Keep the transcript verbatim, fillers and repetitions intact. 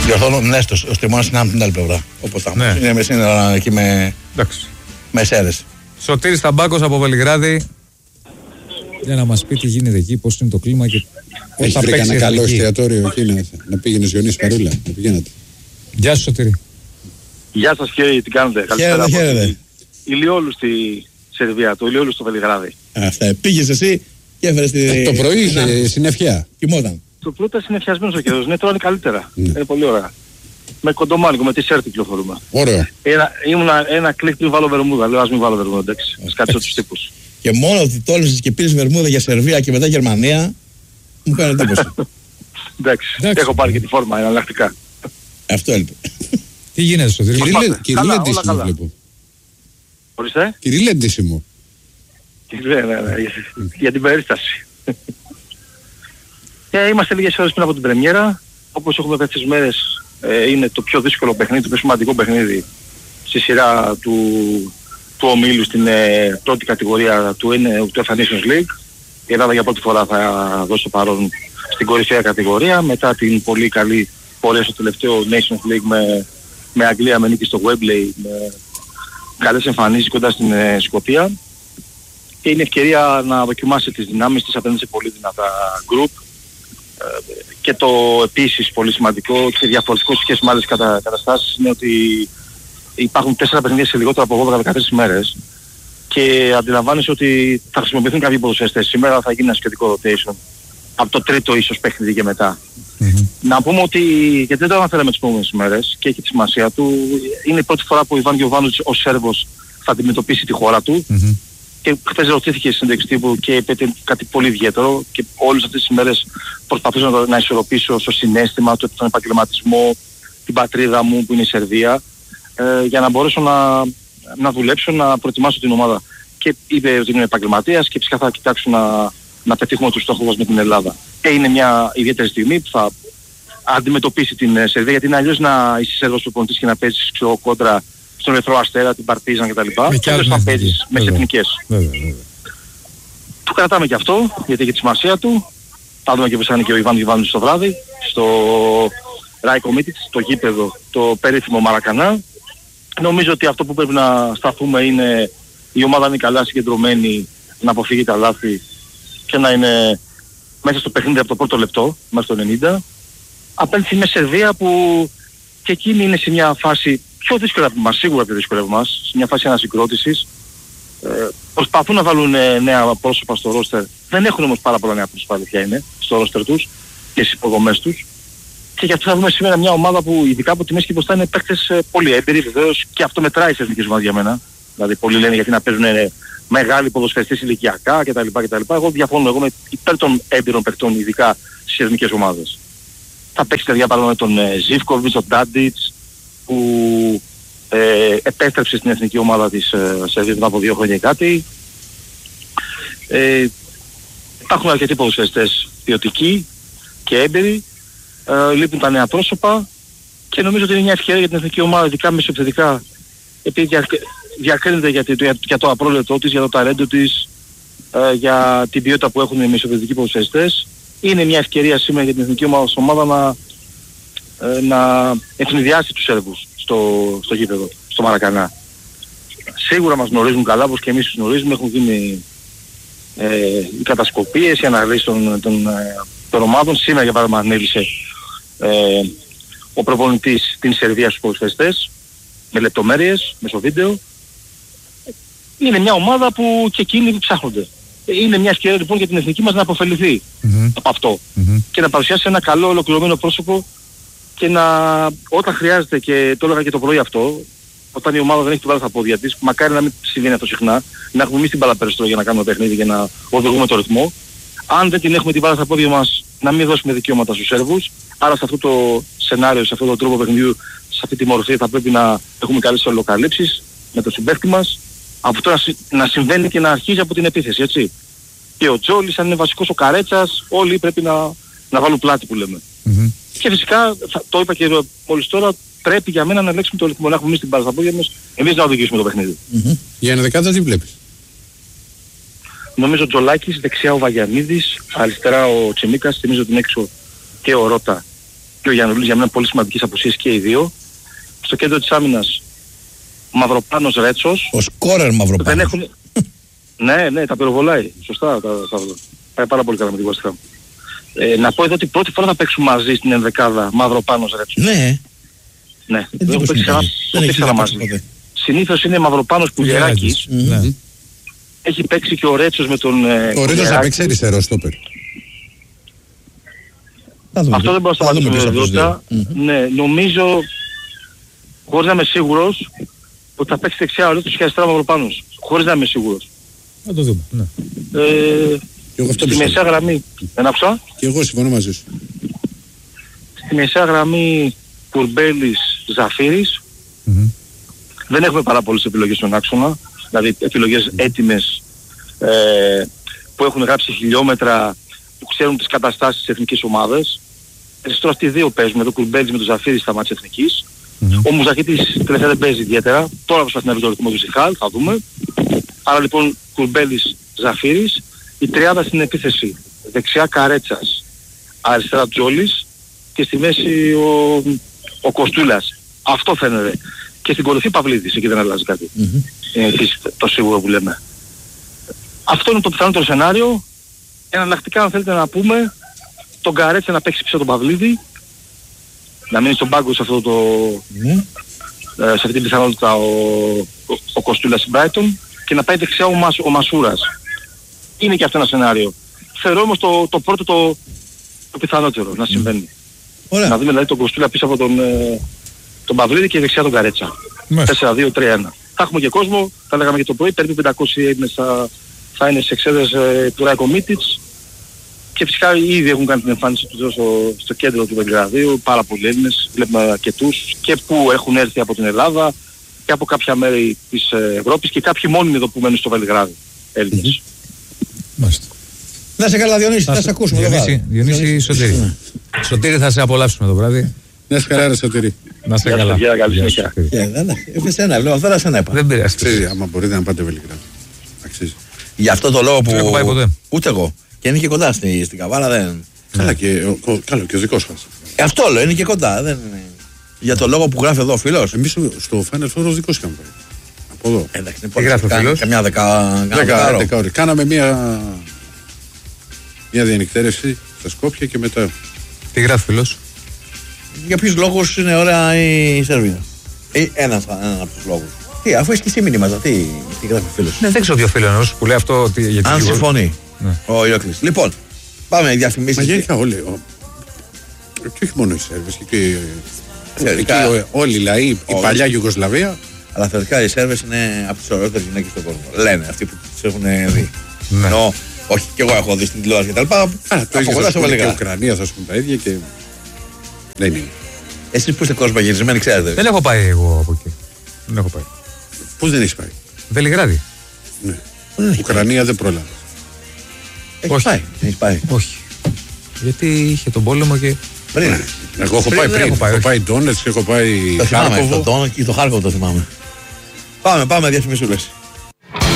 Διορθώνω, Νέστος, ο Στριμώνας είναι από την άλλη πλευρά. Όπως τα ναι. Είναι σήμερα εκεί με, με Σέρες. Σωτήρης Ταμπάκος από Βελιγράδι. Για να μας πει τι γίνεται εκεί, πώς είναι το κλίμα και έχει βρει κανένα καλό εστιατόριο εκεί να, να πήγαινε Ιωνής Παρούλα, να πηγαίνατε. Γεια σας Σωτήρη. Γεια σας κύριε, τι κάνετε? Χαίρετε, χαίρετε. Ηλιόλου στη Σερβία, το Ηλιόλου στο Βελιγράδι. Αυτά, πήγες εσύ και έφερες τη... Ε, το πρωί είχε συννεφιά. Κοιμόταν. Το πρωί ήταν συννεφιασμένος ο καιρός, ναι, τώρα είναι καλύτερα. Ναι. Είναι πολύ ωραία. Με κοντομάνικο, με t-shirt κυκλοφορούμε. Ωραίο. Ένα, ήμουν ένα κλικ πριν βάλω βερμούδα, λέω ας μην βάλω βερμούδα, εντάξει, ας κάτσω τους τύπους. Και μόνο ότι τόλμησες και πήρες βερμούδα για Σερβία και μετά Γερμανία, μου κάνει εντύπωση. Εντάξει, έχω πάρει και τη φόρμα εναλλακτικά. Αυτό έλειπε. Τι γίνεται στο Σωτήρη? Κυριλέντησιμο βλέπω. Ορίστε. Κυριλέντησιμο. Ναι, ναι, ναι, για την περίσταση. Και είμαστε λίγες ώρες πριν από την πρεμιέρα. Όπως έχουμε πει αυτές τις μέρες, ε, είναι το πιο δύσκολο παιχνίδι, το πιο σημαντικό παιχνίδι στη σειρά του, του ομίλου στην ε, πρώτη κατηγορία του, είναι, του εφ έι Nations League. Η Ελλάδα για πρώτη φορά θα δώσει το παρόν στην κορυφαία κατηγορία μετά την πολύ καλή πορεία στο τελευταίο Nations League με, με Αγγλία, με νίκη στο Wembley, με καλές εμφανίσεις κοντά στην ε, Σκωτία. Και είναι ευκαιρία να δοκιμάσει τις δυνάμεις της απέναντι σε πολύ δυνατά group. Και το επίσης πολύ σημαντικό και διαφορετικό σχέση με άλλες κατα, καταστάσεις είναι ότι υπάρχουν τέσσερα παιχνίδια σε λιγότερο από ογδόντα με δεκατέσσερις μέρες και αντιλαμβάνεσαι ότι θα χρησιμοποιηθούν κάποιοι ποδοσφαιριστές. Σήμερα θα γίνει ένα σχετικό rotation από το τρίτο ίσως παιχνίδι και μετά. Mm-hmm. Να πούμε ότι, γιατί δεν το αναφέραμε τις επόμενες μέρες και έχει τη σημασία του, είναι η πρώτη φορά που ο Ιβάν Γιοβάνοβιτς ως Σέρβος θα αντιμετωπίσει τη χώρα του. Mm-hmm. Και χθες ρωτήθηκε στην συνέντευξη τύπου και είπε κάτι πολύ ιδιαίτερο και όλες αυτές τις μέρες προσπαθούσα να, να ισορροπήσω στο συναίσθημα, το, τον επαγγελματισμό, την πατρίδα μου που είναι η Σερβία, ε, για να μπορέσω να, να δουλέψω, να προετοιμάσω την ομάδα. Και είπε ότι είμαι επαγγελματίας και φυσικά θα κοιτάξω να, να πετύχουμε τους στόχους μας με την Ελλάδα. Και είναι μια ιδιαίτερη στιγμή που θα αντιμετωπίσει την Σερβία, γιατί είναι αλλιώς να είσαι Σέρβος προπονητής και να παίζεις ξέρω, κόντρα στον Ερυθρό Αστέρα, την Παρτίζαν κτλ. Τέλος να παίζεις με εθνικές. Του κρατάμε και αυτό, γιατί έχει τη σημασία του. Θα δούμε και πώς θα είναι και ο Ιβάν Γιοβάνοβιτς το βράδυ, στο Ράικο Μίτιτς, το γήπεδο, το περίφημο Μαρακανά. Νομίζω ότι αυτό που πρέπει να σταθούμε είναι η ομάδα είναι καλά συγκεντρωμένη, να αποφύγει τα λάθη και να είναι μέσα στο παιχνίδι από το πρώτο λεπτό, μέχρι το ενενήντα. Απέναντι με Σερβία που και εκείνη είναι σε μια φάση πιο δύσκολα από εμάς, σίγουρα πιο δύσκολα από εμάς, σε μια φάση ανασυγκρότησης. Ε, προσπαθούν να βάλουν ε, νέα πρόσωπα στο ρόστερ. Δεν έχουν όμως πάρα πολλά νέα πρόσωπα, αλήθεια είναι, στο ρόστερ τους και στις υποδομές τους. Και γι' αυτό θα δούμε σήμερα μια ομάδα που ειδικά από τη μέση και μπροστά είναι παίκτες ε, πολύ έμπειροι, βεβαίως και αυτό μετράει σε εθνικές ομάδες για μένα. Δηλαδή πολλοί λένε γιατί να παίζουν ε, μεγάλοι ποδοσφαιριστές ηλικιακά κτλ. κτλ. Εγώ διαφωνώ, εγώ είμαι υπέρ των έμπειρων παικτών, ειδικά στις εθνικές ομάδες. Θα παίξει για παράδειγμα με τον ε, Ζίβκοβιτς, τον Τάντιτς, που ε, επέστρεψε στην εθνική ομάδα της ε, Σερβίας μετά από δύο χρόνια κάτι. Ε, υπάρχουν αρκετοί ποδοσφαιριστές ποιοτικοί και έμπειροι, ε, λείπουν τα νέα πρόσωπα και νομίζω ότι είναι μια ευκαιρία για την εθνική ομάδα, ειδικά μεσοεπιθετικά, επειδή δια, διακρίνεται για, για, για το απρόλεπτό της, για το ταλέντο της, ε, για την ποιότητα που έχουν οι μεσοεπιθετικοί ποδοσφαιριστές. Είναι μια ευκαιρία σήμερα για την εθνική ομάδα να να ευνηδιάσει τους Σέρβους στο, στο γήπεδο, στο Μαρακανά. Σίγουρα μας γνωρίζουν καλά, όπως και εμείς τους γνωρίζουμε, έχουν γίνει ε, οι κατασκοπίες, οι αναλύσεις των, των, των ομάδων. Σήμερα για παράδειγμα ανέλησε ε, ο προπονητής την Σερβία στους ποδοσφαιριστές, με λεπτομέρειες, μέσω βίντεο. Είναι μια ομάδα που και εκείνοι ψάχνονται. Είναι μια ευκαιρία λοιπόν για την εθνική μας να αποφεληθεί mm-hmm. από αυτό mm-hmm. και να παρουσιάσει ένα καλό ολοκληρωμένο πρόσωπο. Και να, όταν χρειάζεται, και το έλεγα και το πρωί αυτό, όταν η ομάδα δεν έχει την μπάλα στα πόδια της, μακάρι να μην συμβαίνει αυτό συχνά, να έχουμε εμείς την μπάλα περισσότερο για να κάνουμε παιχνίδι, για να οδηγούμε το ρυθμό. Αν δεν την έχουμε την μπάλα στα πόδια μας, να μην δώσουμε δικαιώματα στους Σέρβους. Άρα σε αυτό το σενάριο, σε αυτό το τρόπο παιχνιδιού, σε αυτή τη μορφή θα πρέπει να έχουμε καλές ολοκαλύψεις με το συμπαίχτη μας. Αυτό να, να συμβαίνει και να αρχίζει από την επίθεση, έτσι. Και ο Τζόλης, αν είναι βασικός ο Καρέτσας, όλοι πρέπει να, να βάλουν πλάτη που λέμε. Mm-hmm. Και φυσικά, θα, το είπα και μόλις τώρα, πρέπει για μένα να ελέγξουμε το ρυθμό, να έχουμε εμείς την μπάλα στα πόδια μας, εμείς να οδηγήσουμε το παιχνίδι. Mm-hmm. Για ενδεκάδα τι βλέπεις? Νομίζω ο Τζολάκης, δεξιά ο Βαγιανίδης, αριστερά ο Τσιμίκας, θυμίζω την έξω και ο Ρώτα και ο Γιαννουλής, για μένα πολύ σημαντικές απουσίες και οι δύο. Στο κέντρο της άμυνας Μαυροπάνος Ρέτσος. Ο σκόρερ Μαυροπάνος. Δεν έχουν... ναι, ναι, τα πυροβολάει. Σωστά, τα, τα... πάει πάρα πολύ καλά με την West Ham. Ε, να πω εδώ ότι πρώτη φορά θα παίξουν μαζί στην ενδεκάδα Μαυροπάνος Ρέτσος. Ναι. Ναι, δεν έχουν παίξει ξανά μαζί. Συνήθως είναι Μαυροπάνος Πουλιεράκης. Ναι. Έχει παίξει και ο Ρέτσος με τον... Ο Ρέτσος θα παίξει αριστερό στόπερ. Αυτό δεν μπορώ να σταματήσω με βεβαιότητα. Ναι, νομίζω, χωρίς να είμαι σίγουρος, ότι θα παίξει δεξιά ο Ρέτσος και αριστερά Μαυροπάνος. Χωρίς να είμαι σίγουρος. Να το δούμε, ναι. Ε, στη μεσαία γραμμή, δεν άκουσα. Και εγώ συμφωνώ μαζί σου. Στη μεσαία γραμμή Κουρμπέλης Ζαφύρης. Mm-hmm. Δεν έχουμε πάρα πολλές επιλογές στον άξονα. Δηλαδή επιλογές έτοιμες ε, που έχουν γράψει χιλιόμετρα, που ξέρουν τις καταστάσεις της εθνικής ομάδας. Έτσι τώρα αυτοί οι δύο παίζουν, εδώ Κουρμπέλης με τον Ζαφύρη στα μάτια εθνικής. Mm-hmm. Ο Μουζακίτης τελευταία δεν παίζει ιδιαίτερα. Τώρα προσπαθεί να βρει το ρυθμό του Ζιχάλ, θα δούμε. Άρα λοιπόν Κουρμπέλης Ζαφύρης, η τριάδα στην επίθεση. Δεξιά Καρέτσας, αριστερά Τζόλης και στη μέση ο, ο Κοστούλας. Αυτό φαίνεται. Και στην κορυφή Παυλίδης, εκεί δεν αλλάζει κάτι. Mm-hmm. Είναι επίσης το σίγουρο που λέμε. Αυτό είναι το πιθανότερο σενάριο. Εναλλακτικά αν θέλετε να πούμε, τον Καρέτσα να παίξει πίσω τον Παυλίδη, να μείνει στον πάγκο σε αυτό το... Mm. Ε, σε αυτή την πιθανότητα ο, ο, ο Κοστούλας στην Brighton και να πάει δεξιά ο, Μασ, ο Μασούρας. Είναι και αυτό ένα σενάριο. Θεωρώ όμως το, το πρώτο το, το πιθανότερο να συμβαίνει. Mm. Να δούμε δηλαδή τον Κοστούλα πίσω από τον, ε, τον Παυλίδη και δεξιά τον Καρέτσα. Mm. τέσσερα δύο τρία ένα. Θα έχουμε και κόσμο, θα λέγαμε και το πρωί, περίπου πεντακόσιοι Έλληνες θα, θα είναι σε εξέδρες ε, του Ράικο Μίτιτς. Και φυσικά ήδη έχουν κάνει την εμφάνιση τους στο, στο κέντρο του Βελιγραδίου, πάρα πολλοί Έλληνες, βλέπουμε αρκετούς και που έχουν έρθει από την Ελλάδα και από κάποια μέρη της Ευρώπης και κάποιοι μόνιμοι εδώ που μένουν στο Βελιγράδι, Έλληνες. Μάλιστα. Να σε καλά Διονύση, θα σε ακούσουμε το βράδυ. Διονύση Σωτήρη. Σωτήρη θα σε απολαύσουμε το βράδυ. Να σε καλά ρε Σωτήρη. Να σε καλά. Γεια, καλή συνέχεια. Εσένα, λέω, δεν σε έπα. Δεν πειράζει. Αξίζει, άμα μπορείτε να πάτε Βελιγράδι. Αξίζει. Γι' αυτό το λόγο που... Δεν έχω πάει ποτέ. Ούτε εγώ. Και είναι και κοντά στη, στην Καβάλα, δεν... Καλά και ο, καλό, και ο δικός μας. Ε, αυτό λέω, είναι και κοντά, δεν είναι... Για το λόγο που γράφει εδώ ο φίλος. Εμείς στο Final Four ως δικός είχαμε πάει. Από εδώ. Εντάξει, είναι πολύ γράφει ο φίλος. Καμιά δεκά ώρες. Κάναμε μια, μια διανυκτέρευση στα Σκόπια και μετά. Τι γράφει φίλος. Για ποιους λόγους είναι ωραία η Σερβία. Ή ένας, έναν από τους λόγους. Τι, αφού έχει και εσύ μήνυματα, τι, τι γράφει ο φίλος. Ναι, δεν ξέρω ποιο φίλο εννοούσε που λέει αυτό. Ότι, γιατί αν συμφωνεί. Ναι. Ο Ιώκλης. Λοιπόν, πάμε διαφημίσεις. Μα γενικά όλοι. Ο... Και όχι μόνο οι Σέρβες, και, και... Θεωρικά, και όλοι οι λαοί, η παλιά Ιουγκοσλαβία. Αλλά θεωρητικά οι Σέρβες είναι από τις ωραιότερες γυναίκες στον κόσμο. Λένε αυτοί που τις έχουν δει. Ναι. Ενώ, όχι και εγώ έχω δει στην τηλεόραση και τα λοιπά. Άρα το ίδιο και η Ουκρανία θα σου πούν τα ίδια και δεν είναι. Εσείς που είστε κόσμο γυρισμένοι ξέρετε. Δεν έχω πάει εγώ από εκεί. Δεν έχω πάει. Πώς δεν έχεις πάει. Βελιγράδι. Ναι. Ουκρανία δεν πρόλαβε. Έχει πάει. Έχει πάει. Όχι. Γιατί είχε τον πόλεμο και. Πριν. Εγώ έχω πάει πριν. Έχω πάει, πάει Ντόνετσκ, έχω πάει Χάρκοβο. Το Χάρκοβο το θυμάμαι. Πάμε, πάμε διαφημισούλες.